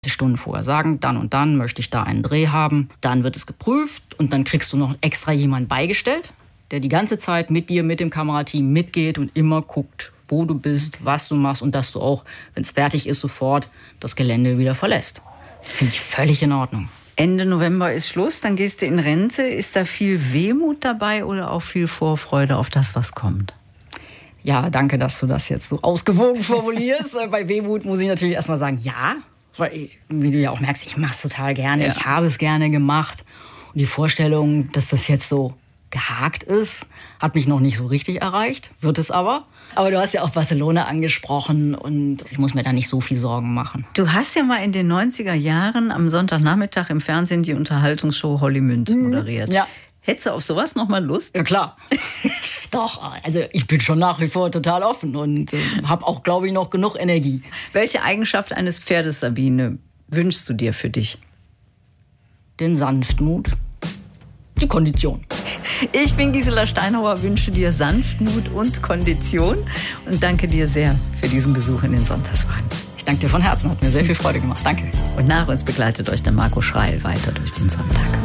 Stunden vorher sagen, dann und dann möchte ich da einen Dreh haben. Dann wird es geprüft und dann kriegst du noch extra jemanden beigestellt, der die ganze Zeit mit dir, mit dem Kamerateam mitgeht und immer guckt, wo du bist, was du machst und dass du auch, wenn es fertig ist, sofort das Gelände wieder verlässt. Finde ich völlig in Ordnung. Ende November ist Schluss, dann gehst du in Rente. Ist da viel Wehmut dabei oder auch viel Vorfreude auf das, was kommt? Ja, danke, dass du das jetzt so ausgewogen formulierst. Bei Wehmut muss ich natürlich erstmal sagen, ja. Weil, wie du ja auch merkst, ich mache es total gerne. Ja. Ich habe es gerne gemacht. Und die Vorstellung, dass das jetzt so gehakt ist, hat mich noch nicht so richtig erreicht. Wird es aber. Aber du hast ja auch Barcelona angesprochen und ich muss mir da nicht so viel Sorgen machen. Du hast ja mal in den 90er Jahren am Sonntagnachmittag im Fernsehen die Unterhaltungsshow Holly Münd moderiert. Ja. Hättest du auf sowas noch mal Lust? Ja, klar. Doch, also ich bin schon nach wie vor total offen und habe auch, glaube ich, noch genug Energie. Welche Eigenschaft eines Pferdes, Sabine, wünschst du dir für dich? Den Sanftmut, die Kondition. Ich bin Gisela Steinhauer, wünsche dir Sanftmut und Kondition und danke dir sehr für diesen Besuch in den Sonntagswagen. Ich danke dir von Herzen, hat mir sehr viel Freude gemacht. Danke. Und nach uns begleitet euch der Marco Schreil weiter durch den Sonntag.